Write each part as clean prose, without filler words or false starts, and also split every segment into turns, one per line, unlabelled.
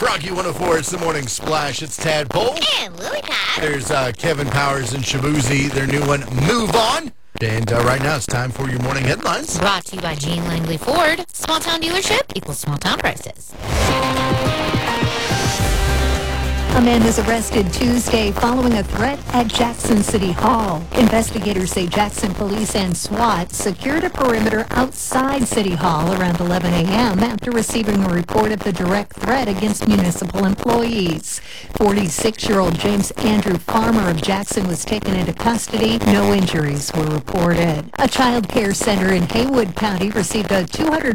Rocky 104, it's the Morning Splash. It's Tadpole.
And Louie Pie.
There's Kevin Powers and Shabuzi, their new one, Move On. And right now it's time for your morning headlines.
Brought to you by Gene Langley Ford. Small town dealership equals small town prices.
A man is arrested Tuesday following a threat at Jackson City Hall. Investigators say Jackson police and SWAT secured a perimeter outside City Hall around 11 a.m. after receiving a report of the direct threat against municipal employees. 46-year-old James Andrew Farmer of Jackson was taken into custody. No injuries were reported. A child care center in Haywood County received a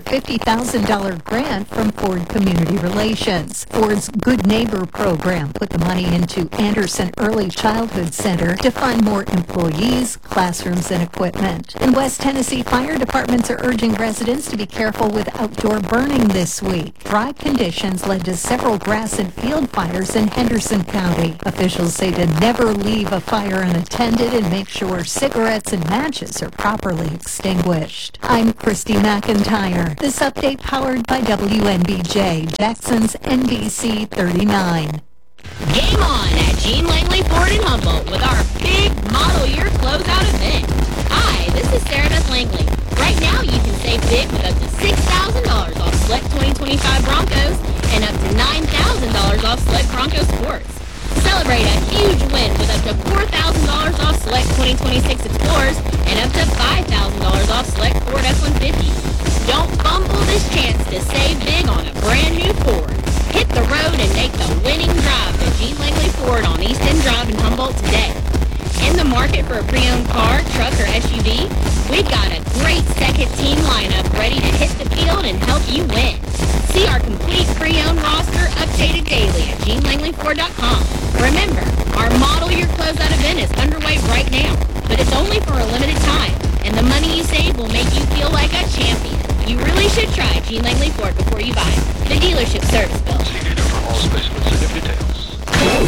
$250,000 grant from Ford Community Relations. Ford's Good Neighbor program put the money into Anderson Early Childhood Center to fund more employees, classrooms, and equipment. In West Tennessee, fire departments are urging residents to be careful with outdoor burning this week. Dry conditions led to several grass and field fires in Henderson County. Officials say to never leave a fire unattended and make sure cigarettes and matches are properly extinguished. I'm Christy McIntyre. This update powered by WNBJ, Jackson's NBC 39.
Game on at Gene Langley Ford in Humboldt with our big model year closeout event. Hi, this is Sarah Beth Langley. Right now you can save big with up to $6,000 off select 2025 Broncos and up to $9,000 off select Bronco Sports. Celebrate a huge win with up to $4,000 off select 2026 Explorers and up to $5,000 off select Ford F-150. Don't fumble this chance to save big on a brand new Ford. Hit the road and make the winning drive to Gene Langley Ford on East End Drive in Humboldt today. In the market for a pre-owned car, truck, or SUV, we've got a great second team lineup ready to hit the field and help you win. See our complete pre-owned roster updated daily at GeneLangleyFord.com. Remember, our model year closeout event is underway right now, but it's only for a limited time, and the money you save will make you feel like a champion. You really should try Gene Langley Ford before you buy. The dealership service bill.
See dealer for all specimens and details.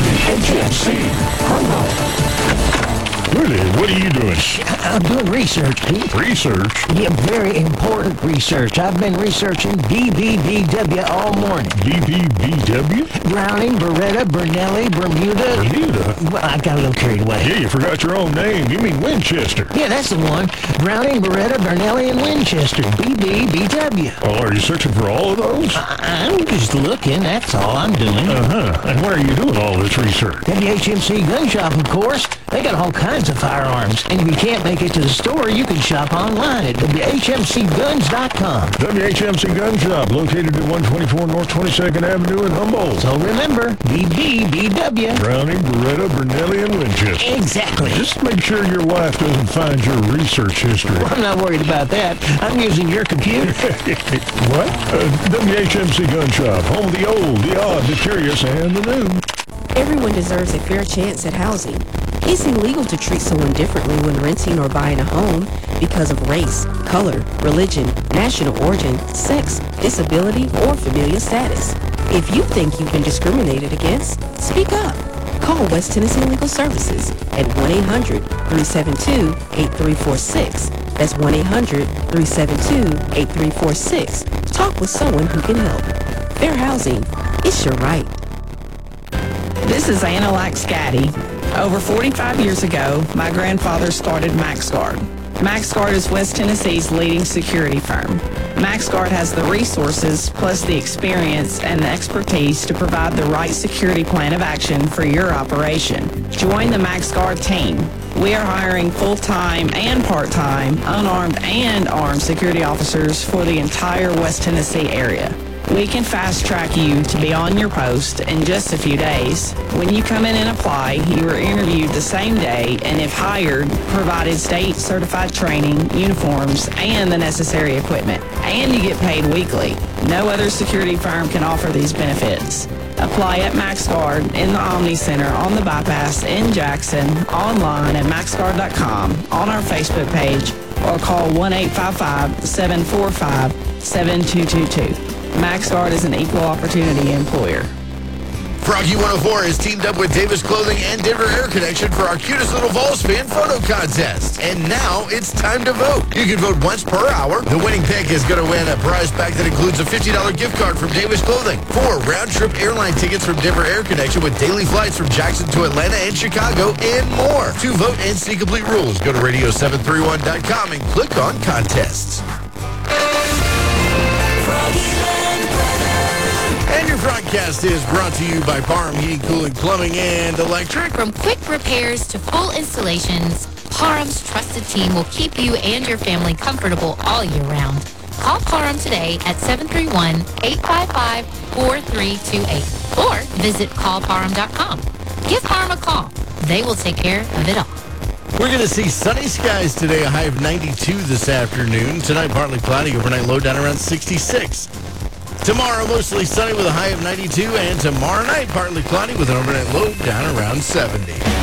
Willie, what are you doing?
I'm doing research, Pete.
Research?
Yeah, very important research. I've been researching BBBW all morning.
BBBW?
Browning, Beretta, Bernelli, Bermuda.
Bermuda?
Well, I got a little carried away.
Yeah, you forgot your own name. You mean Winchester.
Yeah, that's the one. Browning, Beretta, Bernelli, and Winchester. BBBW.
Oh, are you searching for all of those?
I'm just looking. That's all I'm doing.
And where are you doing all this research?
WHMC Gun Shop, of course. They got all kinds of firearms. And if you can't make it to the store, you can shop online at WHMCguns.com.
WHMC Gun Shop, located at 124 North 22nd Avenue in Humboldt.
So remember, BBBW.
Browning, Beretta, Bernelli, and Winchester.
Exactly.
Just make sure your wife doesn't find your research history.
Well, I'm not worried about that. I'm using your computer.
What? WHMC Gun Shop, home of the old, the odd, the curious, and the new.
Everyone deserves a fair chance at housing. It's illegal to treat someone differently when renting or buying a home because of race, color, religion, national origin, sex, disability, or familial status. If you think you've been discriminated against, speak up. Call West Tennessee Legal Services at 1-800-372-8346. That's 1-800-372-8346. Talk with someone who can help. Fair housing, it's your right.
This is Anna Laxcaddy. Over 45 years ago, my grandfather started MaxGuard. MaxGuard is West Tennessee's leading security firm. MaxGuard has the resources, plus the experience and the expertise to provide the right security plan of action for your operation. Join the MaxGuard team. We are hiring full-time and part-time, unarmed and armed security officers for the entire West Tennessee area. We can fast-track you to be on your post in just a few days. When you come in and apply, you are interviewed the same day, and if hired, provided state-certified training, uniforms, and the necessary equipment. And you get paid weekly. No other security firm can offer these benefits. Apply at MaxGuard in the Omni Center on the Bypass in Jackson, online at maxguard.com, on our Facebook page, or call 1-855-745-7222. MaxGuard is an equal opportunity employer.
Froggy 104 has teamed up with Davis Clothing and Denver Air Connection for our cutest little Vols fan photo contest. And now it's time to vote. You can vote once per hour. The winning pick is going to win a prize pack that includes a $50 gift card from Davis Clothing, 4 round-trip airline tickets from Denver Air Connection with daily flights from Jackson to Atlanta and Chicago, and more. To vote and see complete rules, go to radio731.com and click on contests. And your broadcast is brought to you by Parham Heating, Cooling, Plumbing, and Electric.
From quick repairs to full installations, Parham's trusted team will keep you and your family comfortable all year round. Call Parham today at 731-855-4328 or visit callparham.com. Give Parham a call. They will take care of it all.
We're going to see sunny skies today, a high of 92 this afternoon. Tonight, partly cloudy, overnight low down around 66. Tomorrow, mostly sunny with a high of 92, and tomorrow night, partly cloudy with an overnight low down around 70.